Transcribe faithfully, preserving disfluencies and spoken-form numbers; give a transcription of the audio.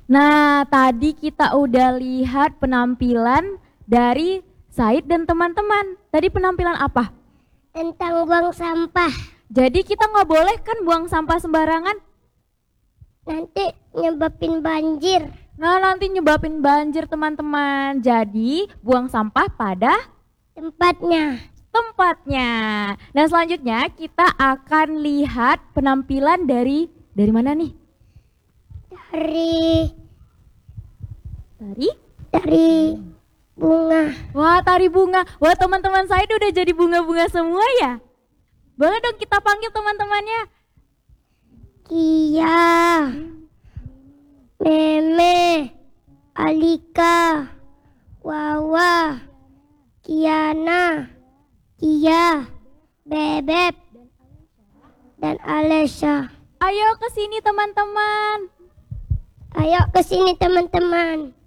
Nah, tadi kita udah lihat penampilan dari Said dan teman-teman. Tadi penampilan apa? Tentang buang sampah. Jadi kita nggak boleh kan buang sampah sembarangan? Nanti nyebabin banjir. Nah, nanti nyebabin banjir teman-teman. Jadi buang sampah pada Tempatnya. tempatnya. Nah, selanjutnya kita akan lihat penampilan dari dari mana nih? Dari Dari dari bunga. Wah, tari bunga. Wah, teman-teman saya udah jadi bunga-bunga semua ya? Boleh dong kita panggil teman-temannya. Kia, Meme, Alika, Wawa, Kiana, Kia, Bebep, dan Alesha. Ayo ke sini teman-teman. Ayo ke sini teman-teman.